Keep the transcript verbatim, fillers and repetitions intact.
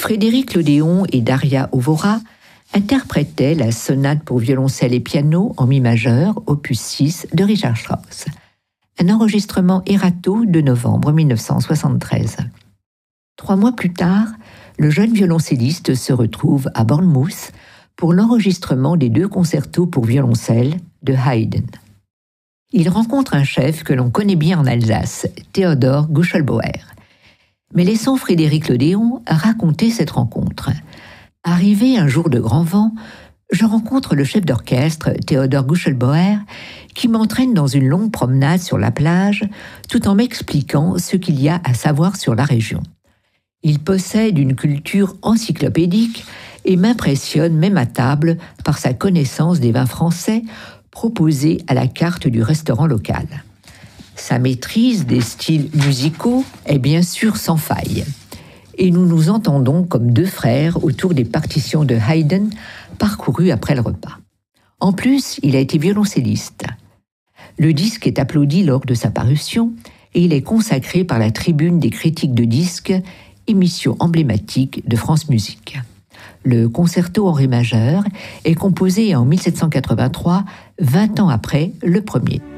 Frédéric Lodéon et Daria Ovora interprétaient la sonate pour violoncelle et piano en mi majeur, opus six de Richard Strauss. Un enregistrement Erato de novembre mille neuf cent soixante-treize. Trois mois plus tard, le jeune violoncelliste se retrouve à Bournemouth pour l'enregistrement des deux concertos pour violoncelle de Haydn. Il rencontre un chef que l'on connaît bien en Alsace, Théodore Guschelbauer. Mais laissons Frédéric Lodéon raconter cette rencontre. Arrivé un jour de grand vent, je rencontre le chef d'orchestre, Théodore Guschelbauer, qui m'entraîne dans une longue promenade sur la plage, tout en m'expliquant ce qu'il y a à savoir sur la région. Il possède une culture encyclopédique et m'impressionne même à table par sa connaissance des vins français proposés à la carte du restaurant local. Sa maîtrise des styles musicaux est bien sûr sans faille. Et nous nous entendons comme deux frères autour des partitions de Haydn parcourues après le repas. En plus, il a été violoncelliste. Le disque est applaudi lors de sa parution et il est consacré par la Tribune des critiques de disques, émission emblématique de France Musique. Le concerto en ré majeur est composé en mille sept cent quatre-vingt-trois, vingt ans après le premier.